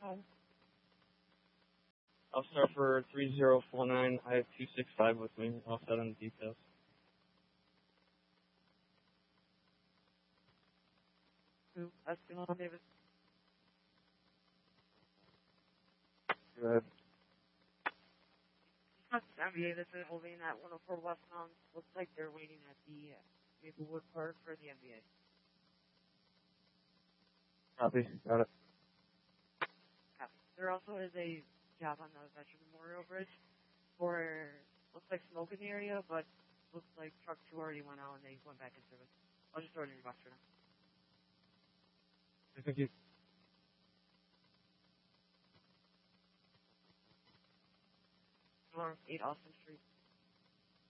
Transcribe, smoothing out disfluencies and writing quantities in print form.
I'll start for 3049. I have 265 with me. I'll set on the details. That's Davis. Go ahead. MBA, this is holding at 104 West Mountain. Looks like they're waiting at the Maplewood Park for the MBA. Copy. Got it. There also is a job on the Veteran Memorial Bridge for, looks like smoke in the area, but looks like truck 2 already went out and they went back in service. I'll just throw it in your box for now. Thank you. North 8 Austin Street.